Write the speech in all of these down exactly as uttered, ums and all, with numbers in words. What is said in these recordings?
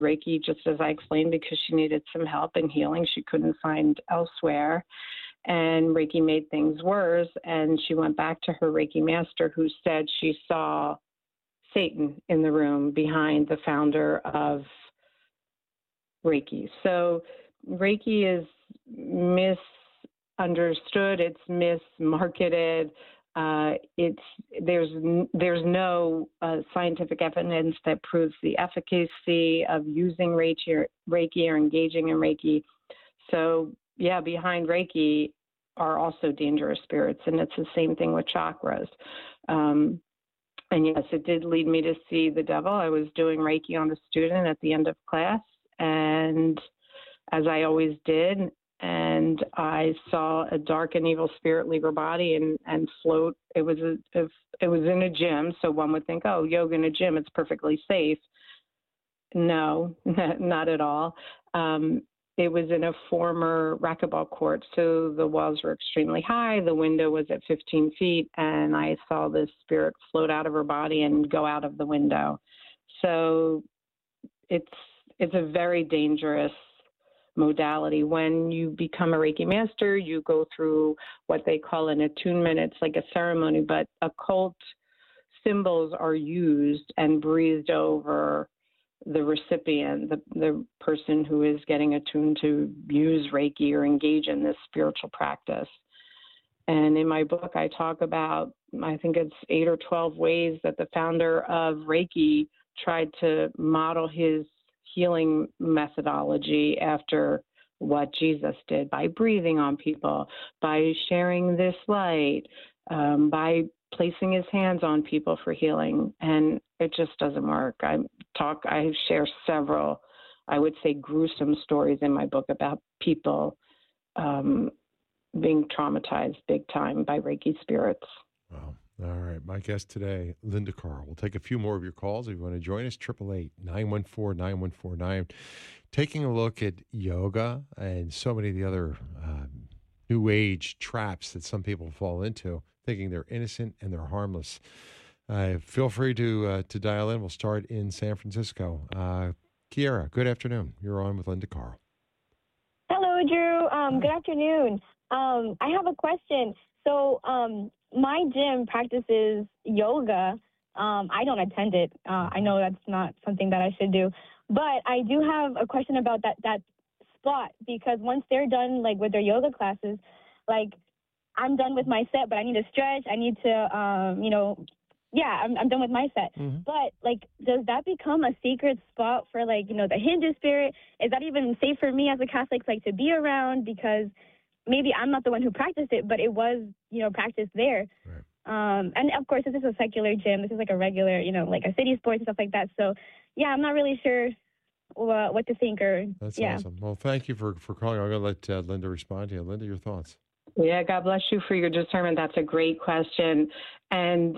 Reiki, just as I explained, because she needed some help and healing she couldn't find elsewhere. And Reiki made things worse. And she went back to her Reiki master, who said she saw Satan in the room behind the founder of Reiki. So Reiki is misunderstood. It's mismarketed. Uh, it's there's there's no uh, scientific evidence that proves the efficacy of using Reiki or, Reiki or engaging in Reiki. So yeah, behind Reiki are also dangerous spirits, and it's the same thing with chakras. Um, and yes, it did lead me to see the devil. I was doing Reiki on a student at the end of class, and as I always did, and I saw a dark and evil spirit leave her body and, and float. It was a, it was in a gym, so one would think, oh, yoga in a gym, it's perfectly safe. No, not at all. Um, it was in a former racquetball court, so the walls were extremely high. The window was at fifteen feet, and I saw this spirit float out of her body and go out of the window. So it's it's a very dangerous modality. When you become a Reiki master, you go through what they call an attunement. It's like a ceremony, but occult symbols are used and breathed over the recipient, the, the person who is getting attuned to use Reiki or engage in this spiritual practice. And in my book, I talk about, I think it's eight or twelve ways that the founder of Reiki tried to model his healing methodology after what Jesus did, by breathing on people, by sharing this light, um, by placing his hands on people for healing. And it just doesn't work. I talk, I share several, I would say, gruesome stories in my book about people um, being traumatized big time by Reiki spirits. Wow. All right. My guest today, Linda Carl. We'll take a few more of your calls. If you want to join us, eight eight eight, nine one four, nine one four nine. Taking a look at yoga and so many of the other um, new age traps that some people fall into, thinking they're innocent and they're harmless. Uh, feel free to uh, to dial in. We'll start in San Francisco. Uh, Kiera, good afternoon. You're on with Linda Carl. Hello, Drew. Um, good afternoon. Um, I have a question. So um, my gym practices yoga. Um, I don't attend it. Uh, I know that's not something that I should do. But I do have a question about that, that spot, because once they're done, like, with their yoga classes, like, I'm done with my set, but I need to stretch. I need to, um, you know, yeah, I'm, I'm done with my set. Mm-hmm. But, like, does that become a secret spot for, like, you know, the Hindu spirit? Is that even safe for me as a Catholic, like, to be around? Because maybe I'm not the one who practiced it, but it was, you know, practiced there. Right. Um, and, of course, this is a secular gym. This is, like, a regular, you know, like a city sports and stuff like that. So, yeah, I'm not really sure what, what to think. Or That's yeah. awesome. Well, thank you for, for calling. I'm going to let uh, Linda respond to you. Linda, your thoughts? Yeah, God bless you for your discernment. That's a great question. And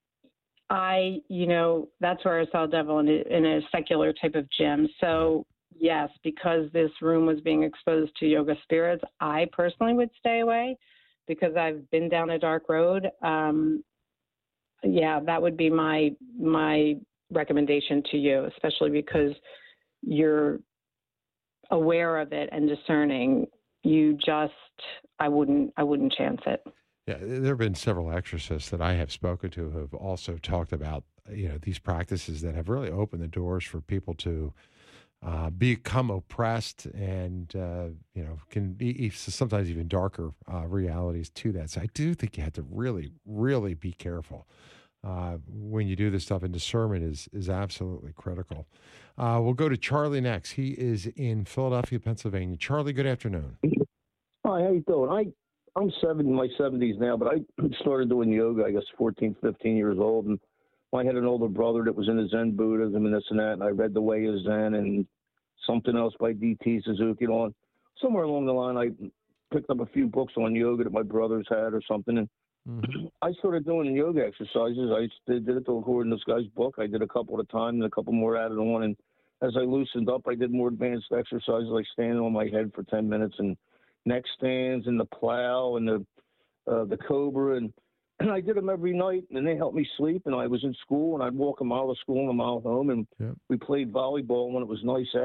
I, you know, that's where I saw devil in a, in a secular type of gym. So, yes, because this room was being exposed to yoga spirits, I personally would stay away because I've been down a dark road. Um, yeah, that would be my my recommendation to you, especially because you're aware of it and discerning. You just, I wouldn't, I wouldn't chance it. Yeah, there have been several exorcists that I have spoken to who have also talked about, you know, these practices that have really opened the doors for people to uh, become oppressed and, uh, you know, can be sometimes even darker uh, realities to that. So I do think you have to really, really be careful uh, when you do this stuff, and discernment is, is absolutely critical. Uh, we'll go to Charlie next. He is in Philadelphia, Pennsylvania. Charlie, good afternoon. Hi, how you doing? I, I'm seven, in my seventies now, but I started doing yoga, I guess, fourteen, fifteen years old. And I had an older brother that was into Zen Buddhism and this and that. And I read The Way of Zen and something else by D T Suzuki. And on somewhere along the line, I picked up a few books on yoga that my brothers had or something. And mm-hmm. I started doing yoga exercises. I did, did it according to this guy's book. I did a couple at a time and a couple more added on. And as I loosened up, I did more advanced exercises, like standing on my head for ten minutes and neck stands and the plow and the uh, the cobra. And and I did them every night, and they helped me sleep. And I was in school, and I'd walk a mile to school and a mile home, and Yep. we played volleyball when it was nice out.